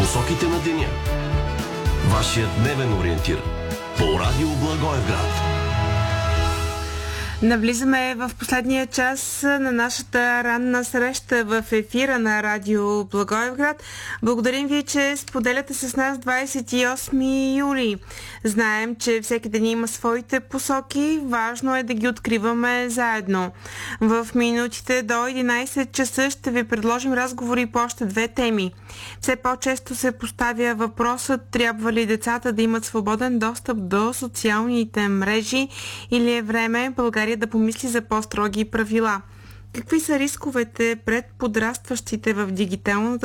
Посоките на деня. Вашият дневен ориентир по Радио Благоевград. Навлизаме в последния час на нашата ранна среща в ефира на Радио Благоевград. Благодарим ви, че споделяте с нас 28 юли. Знаем, че всеки ден има своите посоки. Важно е да ги откриваме заедно. В минутите до 11 часа ще ви предложим разговори по още две теми. Все по-често се поставя въпросът: трябва ли децата да имат свободен достъп до социалните мрежи, или е време България да помисли за по-строги правила? Какви са рисковете пред подрастващите в дигиталната